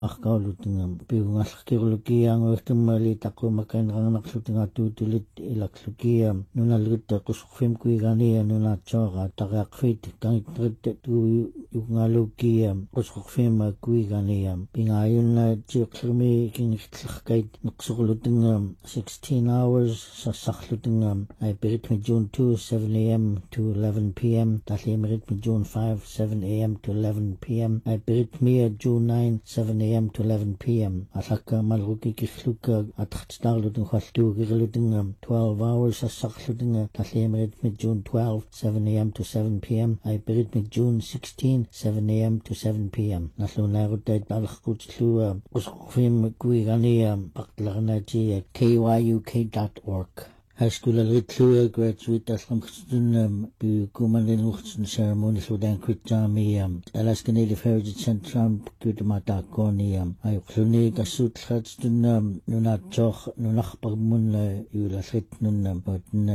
аркаулутингам пиунгаллакирулукиаангуартуммали таққумаккаинеранганарлутингаатуутулит илаклукиам нуналгутта қусорфим куигания нунаатсоара тариақфит кангиттеритта туу юнгалукиам қусорфима куиганиам пингааюнна тиоқлерми кингиллеркайт неқсорлутингам 16 hours сассарлутингам айперитми June 2 7 a.m. to 11 p.m. талимеритми June 5 7 a.m. to 11 p.m. айперитми June 9 7 a.m. to 11 p.m. Asaka malruki kisluka atxtarlutun khalltuugirlutungam 12 hours assarlutunga tallimerit mit June 12 7 a.m. to 7 p.m. Aiperit mit June 16 7 a.m. to 7 p.m. Naslunaruttait alqutslua usqufim kuigania paqtlarnatia kyuk.org. High school alitluya graduate aslamkhtunam bikumanlinurtsun ceremony sudan kwitamiam Alaska Native Heritage Center kutamataakoniam ayuqluni kasutlatstunam nunatsoq nunaqparmun yulasritnunam patna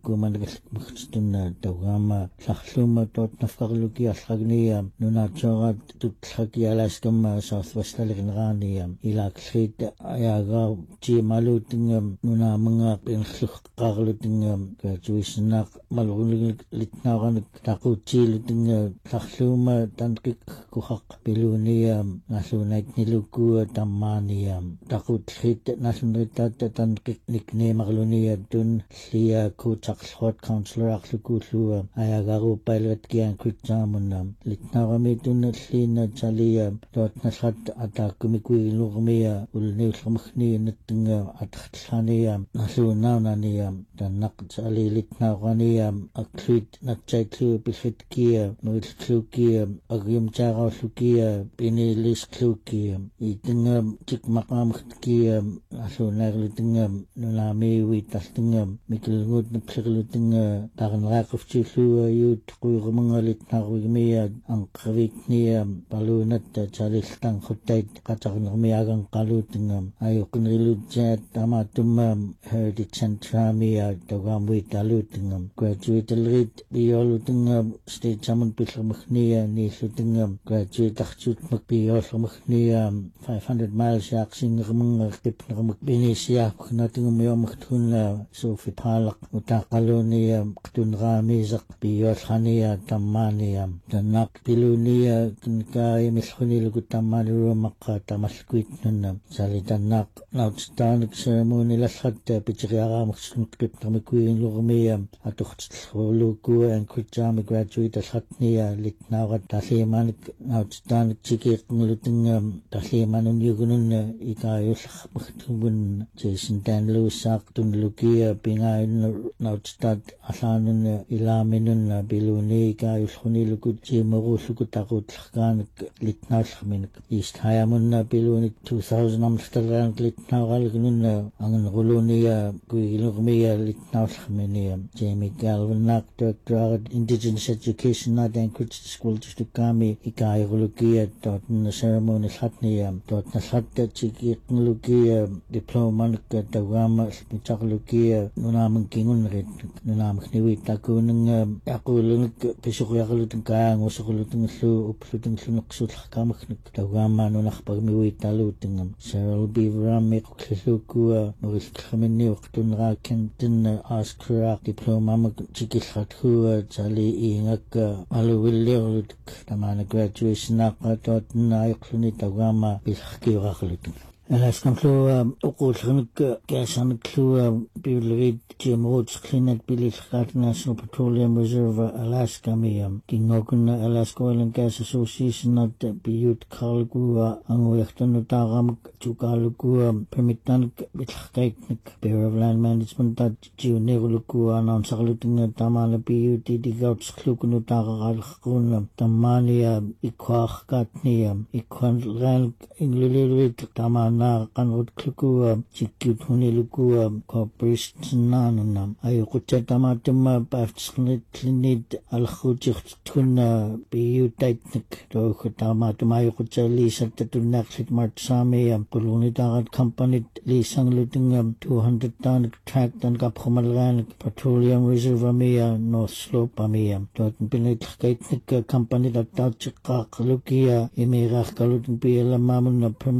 bikumanlinurtsun tawama llarluma totnafqarluki allagniam nunatsoqat tutlaki Alaskama southwestalignraniam ilaklit ayaga timalutingam nunamanga pinlluq qarlutingam graduationaq malrulig litnaaqanik taquutiilutinga llarluuma tanqik kuhaq piluniam nallunaitnilukua tammaaniam taquutlit nallunritatta tanqik nikneemarlunia tun lia kuutaqlluat counselor arlukuullua ayagaru pilotkian kutsaamunam litnaaqami tunnalliina talia tootnallat ataakkumikuilurmia ulniullermagni nattinga atartlaniam nalluunaunani tanaq alilitnaaqaniam aklut natsaitlu pilhitkia nuillukia agiumtaaraullukia pinilislukia itinga tikmaqaamgtkia alluunaarlutinga nulaamiiwi taltinga mikilngut niplerlutinga tarnereaquftiullua yuut quirumangaalitnaaruigmia anqavitnia paluunatta taliltanquttait qatarnermiagan qaluutinga ayuqinrilutsaat tamaatumma Heritage Centramia Tawamwi Talutingam graduate lit biolutingam state summon pillermagnia nilutingam graduate achut magbiolmagnia 500 miles yaksingermunga kipnermag binisiak natingam yomagtuna sofi palak utaqalunia qtunramisaq biolhania tammania tanak pilunia kinkai milhunilugut tammanirumaqa tamalkuitnunam salitanak nautstanik ceremony lalhatta pichiriaraamuksun qipnermikuinlurmia atuqtllulukua ankutsami graduate alhatnia litnaarat talliimaanik nautstaanik tikiiqnulutingam talliimaanun yugununna ikaayullarmagtumun Jason Danlusaaq tunlukia pingaayunna nautstaat allaanunna ilaaminunna piluni ikaayullrunilukut tiimorulukut aquutlarkaanik litnaallerminik East Hayamunna pilunik 2000 amltalraanik litnaaraligununna anganrulunia kuigilurmia litnaullerminia Jamie Galvin Director Indigenous Education at Anchorage School District Kami ikaayurulukia tootna ceremony lhatnia tootna llatta tikiiqnulukia diplomanika tawama mitaqlukia nunaaman kingunrit nunaamagniwit takuunanga aqulunik pisuqyaqalutin kaangusoqulutingallu uplutingalluneqsuullarkaamagnik tawama nunarpagmiwit taluutingam Cheryl B. Rammiqlukua Murilkhamini waqtunraakantinna Oscar diplomamag tikillatkhua tali ingakka aluwilliorlutik tamana graduation aqatootna ayuqluni tawama pilhkiuraqlutik Alaskamlua uqullernik kaasarniklua biulerit tiamruutsklinat bililqaat National Petroleum Reserve Alaska miam kingokunna Alaska Oil and Gas Association at biyut qalgua anguiaqtanu taaramak tuqaalukua permittanik bilqaitnik Bureau of Land Management at jiunerulukua announcaqlutinga tamana biyut idigautsqlukunu taaqaqalqquunna tammania ikwaarqaatnia ikwanranik inglililuit tamana qanrutklukuwa tikkutunilukuwa corporationanunam ayuquttatamaattumma paaftisqernitlinit alxuutiqtunna biyutaitnik toogutamaatuma ayuqutsaaliisattattunnaaqlit martsaamia qulunitaarat companit liisanglutingam 200 taanik track tan qaphrumalraanik Petroleum Reserve amia North Slope amia tootin pinitlerkaitnik companit attautiqqaaqlukia imiiraarkalutin pialamaamunna